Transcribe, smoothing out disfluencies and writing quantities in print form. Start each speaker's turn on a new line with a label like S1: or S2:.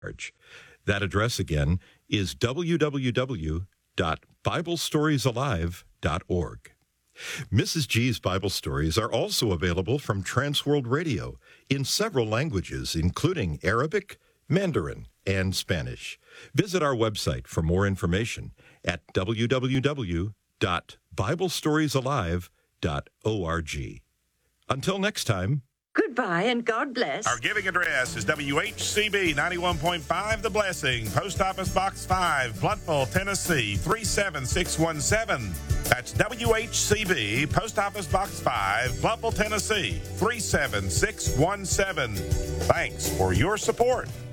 S1: That address again is www.biblestoriesalive.org. Mrs. G's Bible Stories are also available from Transworld Radio in several languages, including Arabic, Mandarin, and Spanish. Visit our website for more information at www.biblestoriesalive.org. Until next time.
S2: Goodbye and God bless.
S3: Our giving address is WHCB 91.5 The Blessing, Post Office Box 5, Blountville, Tennessee 37617. That's WHCB, Post Office Box 5, Blountville, Tennessee 37617. Thanks for your support.